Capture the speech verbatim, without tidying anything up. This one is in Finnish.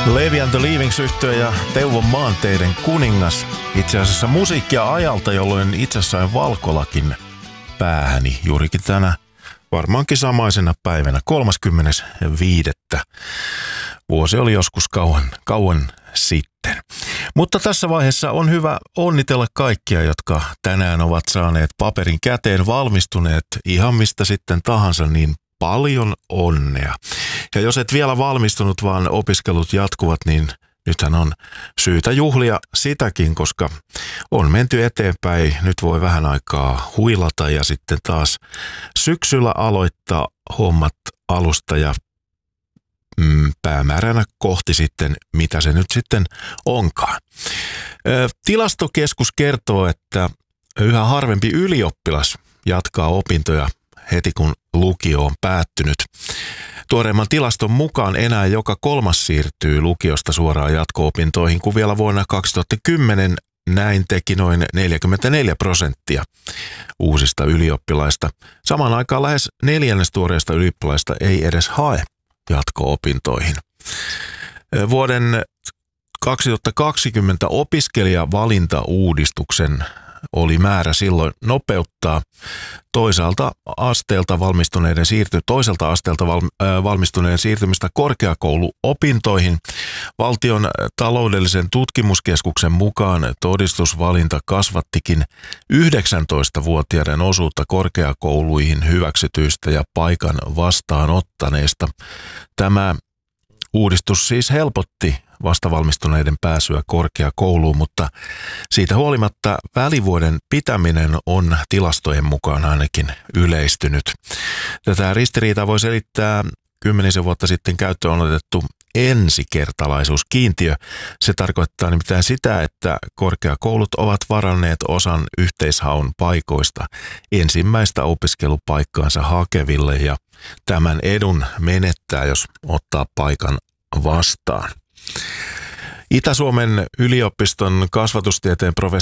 Levi and the Leavings-yhtye ja Teuvon maanteiden kuningas. Itse asiassa musiikkia ajalta, jolloin itse sain valkolakin päähäni juurikin tänä varmaankin samaisena päivänä kolmaskymmenes viidettä Vuosi oli joskus kauan, kauan sitten. Mutta tässä vaiheessa on hyvä onnitella kaikkia, jotka tänään ovat saaneet paperin käteen, valmistuneet ihan mistä sitten tahansa, niin paljon onnea. Ja jos et vielä valmistunut, vaan opiskelut jatkuvat, niin nythän on syytä juhlia sitäkin, koska on menty eteenpäin. Nyt voi vähän aikaa huilata ja sitten taas syksyllä aloittaa hommat alusta ja mm, päämääränä kohti sitten, mitä se nyt sitten onkaan. Ö, tilastokeskus kertoo, että yhä harvempi ylioppilas jatkaa opintoja heti kun lukio on päättynyt. Tuoreimman tilaston mukaan enää joka kolmas siirtyy lukiosta suoraan jatko-opintoihin, kun vielä vuonna kaksituhattakymmenen näin teki noin neljäkymmentäneljä prosenttia uusista ylioppilaista. Samaan aikaan lähes neljännes tuoreista ylioppilaista ei edes hae jatko-opintoihin. Vuoden kaksituhattakaksikymmentä opiskelijavalintauudistuksen oli määrä silloin nopeuttaa toisaalta asteelta valmistuneiden siirty, toiselta asteelta val, äh, valmistuneiden siirtymistä korkeakouluopintoihin. Valtion taloudellisen tutkimuskeskuksen mukaan todistusvalinta kasvattikin yhdeksäntoistavuotiaiden osuutta korkeakouluihin hyväksytyistä ja paikan vastaanottaneista. Tämä uudistus siis helpotti vastavalmistuneiden pääsyä korkeakouluun, mutta siitä huolimatta välivuoden pitäminen on tilastojen mukaan ainakin yleistynyt. Tätä ristiriitaa voi selittää kymmenisen vuotta sitten käyttöön otettu ensikertalaisuuskiintiö. Se tarkoittaa nimittäin sitä, että korkeakoulut ovat varanneet osan yhteishaun paikoista ensimmäistä opiskelupaikkaansa hakeville ja tämän edun menettää, jos ottaa paikan vastaan. Itä-Suomen yliopiston kasvatustieteen professori